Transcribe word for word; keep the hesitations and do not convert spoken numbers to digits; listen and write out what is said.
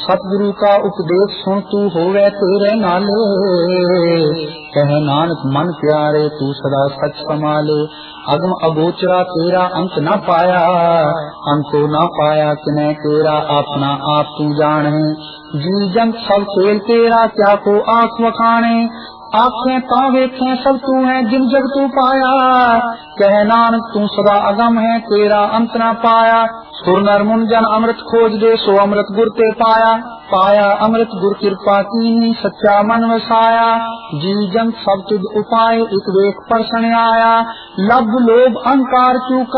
सतगुरु का उपदेश सुन तू होवे तेरे नाले। कह नानक मन प्यारे तू सदा सच संभाले। अगम अगोचरा तेरा अंत न पाया, अंतो न पाया किने तेरा अपना आप तू जाने। जी जंत सब खेल तेरा क्या को आँख वखाने। आँखें पाँव वेखें सब तू है जिन जग तू पाया। कह नानक तू सदा अगम है तेरा अंत न पाया। सुर नर मुन जन अमृत खोज दे सो अमृत गुर ते पाया। पाया अमृत गुर कृपा कीनी सच्चा मन वसाया। जी जन सब तुझ उपाय एक वेख पर आया। लब लोभ अहंकार चूका